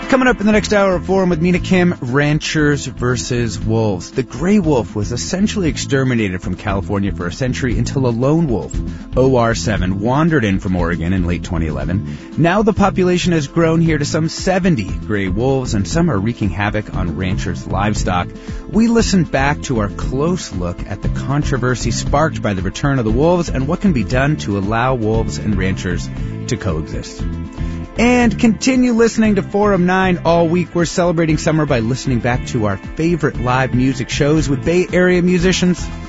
Coming up in the next hour of Forum with Mina Kim, ranchers versus wolves. The gray wolf was essentially exterminated from California for a century until a lone wolf, OR7, wandered in from Oregon in late 2011. Now the population has grown here to some 70 gray wolves, and some are wreaking havoc on ranchers' livestock. We listened back to our close look at the controversy sparked by the return of the wolves and what can be done to allow wolves and ranchers to coexist. And continue listening to Forum 9 all week. We're celebrating summer by listening back to our favorite live music shows with Bay Area musicians.